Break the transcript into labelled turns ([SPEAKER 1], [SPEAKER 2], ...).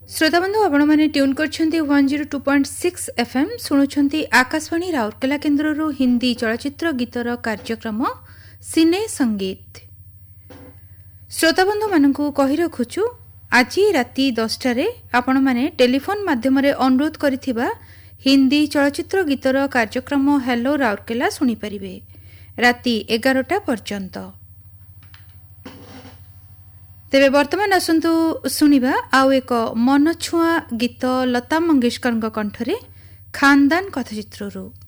[SPEAKER 1] श्रोताबंधु आपने ट्यून कर 102.6 FM शुणुंट आकाशवाणी राउरकेला केन्द्र हिंदी चलचित्र गीतर कार्यक्रम सिने संगीत। श्रोताबंधु मानक कही रखुचु आज राति 10 आपण मैंने टेलीफोन माध्यम अनुरोध करिथिबा हिंदी चलचित्र गीतर कार्यक्रम हेलो राउरकेला शुणी परिबे राति 11टा पर्यंत। तेरे वर्तमान आसंतु सुनिबा आउ एक मन छुआ गीत लता मंगेशकर कंठरे खानदान कथाचित्रु।